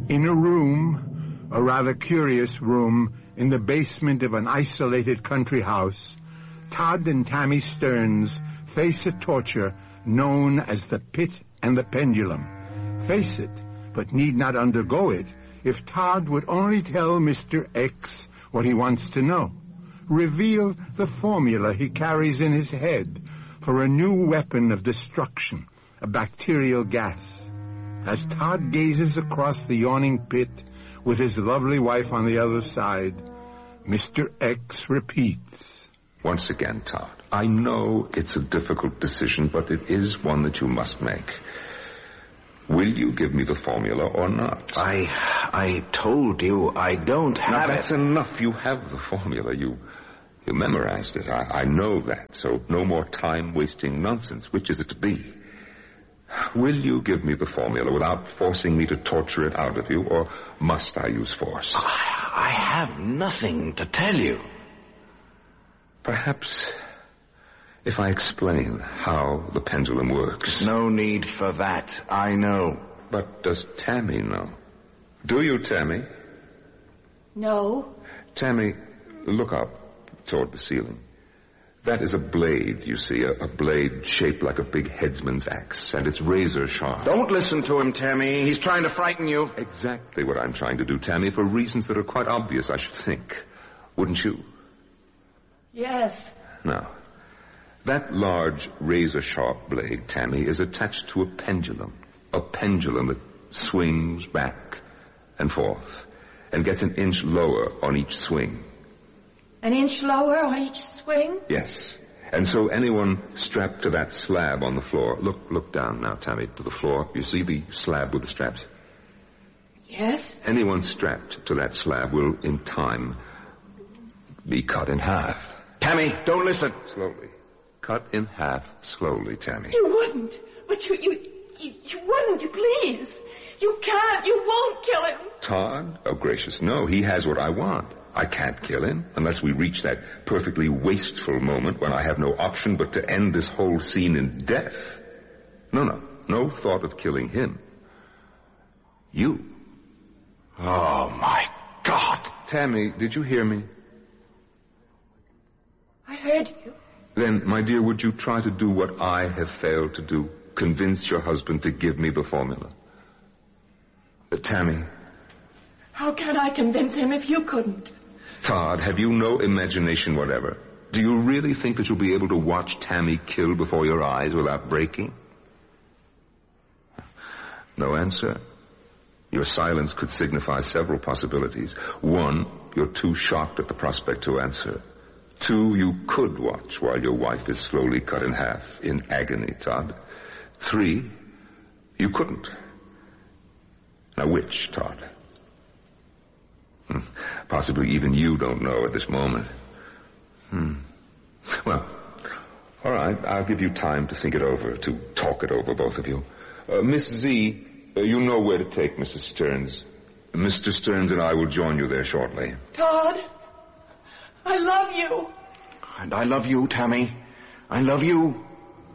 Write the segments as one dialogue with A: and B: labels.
A: In a room, a rather curious room, in the basement of an isolated country house, Todd and Tammy Stearns face a torture known as the pit and the pendulum. Face it, but need not undergo it, if Todd would only tell Mr. X what he wants to know. Reveal the formula he carries in his head for a new weapon of destruction, a bacterial gas. As Todd gazes across the yawning pit with his lovely wife on the other side, Mr. X repeats.
B: Once again, Todd, I know it's a difficult decision, but it is one that you must make. Will you give me the formula or not?
C: I told you I don't have
B: it. That's enough. You have the formula. You memorized it. I know that. So no more time-wasting nonsense. Which is it to be? Will you give me the formula without forcing me to torture it out of you, or must I use force?
C: I have nothing to tell you.
B: Perhaps if I explain how the pendulum works.
C: No need for that. I know.
B: But does Tammy know? Do you, Tammy?
D: No.
B: Tammy, look up toward the ceiling. That is a blade, you see, a blade shaped like a big headsman's axe, and it's razor sharp.
C: Don't listen to him, Tammy. He's trying to frighten you.
B: Exactly what I'm trying to do, Tammy, for reasons that are quite obvious, I should think. Wouldn't you?
D: Yes.
B: Now, that large razor-sharp blade, Tammy, is attached to a pendulum that swings back and forth and gets an inch lower on each swing.
D: An inch lower on each swing?
B: Yes. And so anyone strapped to that slab on the floor, look down now, Tammy, to the floor. You see the slab with the straps?
D: Yes.
B: Anyone strapped to that slab will, in time, be cut in half.
C: Tammy, don't listen.
B: Slowly. Cut in half slowly, Tammy.
D: You wouldn't. But you wouldn't, please. You can't. You won't kill him.
B: Todd? Oh, gracious, no. He has what I want. I can't kill him unless we reach that perfectly wasteful moment when I have no option but to end this whole scene in death. No thought of killing him. You.
C: Oh, my God.
B: Tammy, did you hear me?
D: I heard you.
B: Then, my dear, would you try to do what I have failed to do? Convince your husband to give me the formula. Tammy.
D: How can I convince him if you couldn't?
B: Todd, have you no imagination whatever? Do you really think that you'll be able to watch Tammy kill before your eyes without breaking? No answer. Your silence could signify several possibilities. One, you're too shocked at the prospect to answer. Two, you could watch while your wife is slowly cut in half, in agony, Todd. Three, you couldn't. Now which, Todd? Possibly even you don't know at this moment. Well, all right, I'll give you time to think it over, to talk it over, both of you. Miss Z, you know where to take Mrs. Stearns. Mr. Stearns and I will join you there shortly.
D: Todd, I love you.
C: And I love you, Tammy. I love you.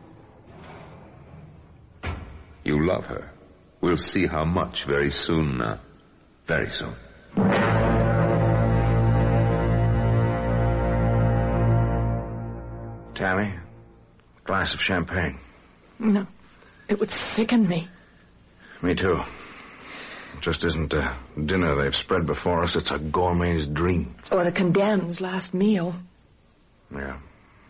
B: You love her. We'll see how much very soon now. Very soon.
C: Tammy, a glass of champagne.
D: No, it would sicken me.
C: Me too. It just isn't a dinner they've spread before us. It's a gourmet's dream.
D: Or a condemned's last meal.
C: Yeah.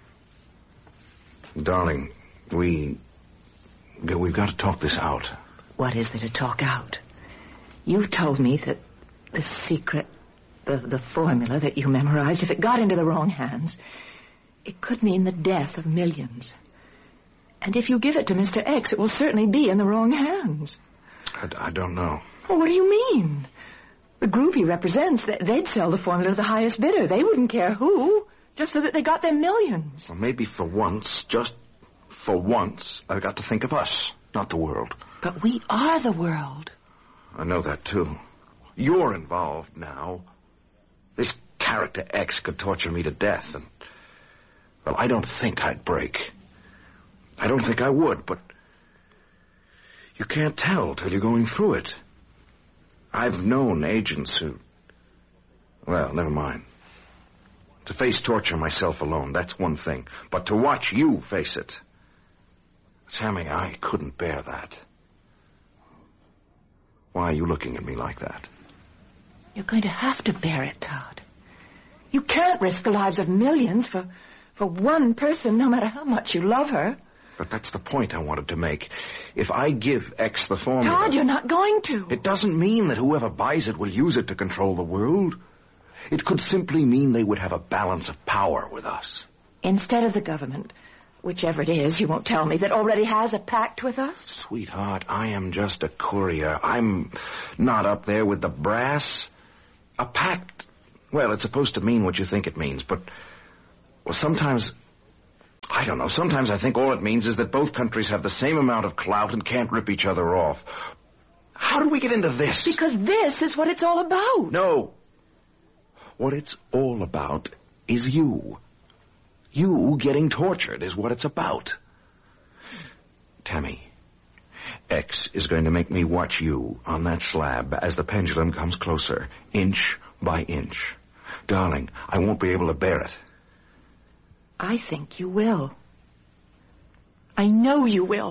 C: Darling, we've got to talk this out.
E: What is there to talk out? You told me that the secret, the formula that you memorized, if it got into the wrong hands, it could mean the death of millions. And if you give it to Mr. X, it will certainly be in the wrong hands.
C: I don't know.
E: Well, what do you mean? The group he represents, they'd sell the formula to the highest bidder. They wouldn't care who, just so that they got their millions.
C: Well, maybe for once, just for once, I've got to think of us, not the world.
E: But we are the world.
C: I know that, too. You're involved now. This character X could torture me to death, and... well, I don't think I'd break. I don't think I would, but... you can't tell till you're going through it. I've known agents who... Well, never mind. To face torture myself alone, that's one thing. But to watch you face it... Tammy, I couldn't bear that. Why are you looking at me like that?
E: You're going to have to bear it, Todd. You can't risk the lives of millions for one person, no matter how much you love her.
C: But that's the point I wanted to make. If I give X the formula...
E: Todd, you're not going to.
C: It doesn't mean that whoever buys it will use it to control the world. It could simply mean they would have a balance of power with us.
E: Instead of the government, whichever it is, you won't tell me, that already has a pact with us?
C: Sweetheart, I am just a courier. I'm not up there with the brass. A pact, well, it's supposed to mean what you think it means, but... Well, sometimes... I don't know. Sometimes I think all it means is that both countries have the same amount of clout and can't rip each other off. How did we get into this?
E: Because this is what it's all about.
C: No. What it's all about is you. You getting tortured is what it's about. Tammy, X is going to make me watch you on that slab as the pendulum comes closer, inch by inch. Darling, I won't be able to bear it.
E: I think you will. I know you will.